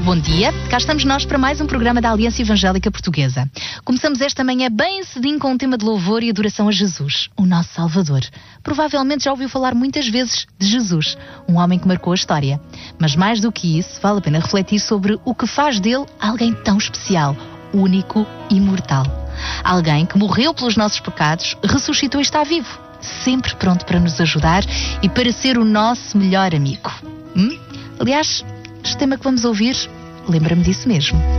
bom dia. Cá estamos nós para mais um programa da Aliança Evangélica Portuguesa. Começamos esta manhã bem cedinho com um tema de louvor e adoração a Jesus, o nosso Salvador. Provavelmente já ouviu falar muitas vezes de Jesus, um homem que marcou a história. Mas mais do que isso, vale a pena refletir sobre o que faz dele alguém tão especial, único e imortal. Alguém que morreu pelos nossos pecados, ressuscitou e está vivo, sempre pronto para nos ajudar e para ser o nosso melhor amigo. Aliás, este tema que vamos ouvir lembra-me disso mesmo.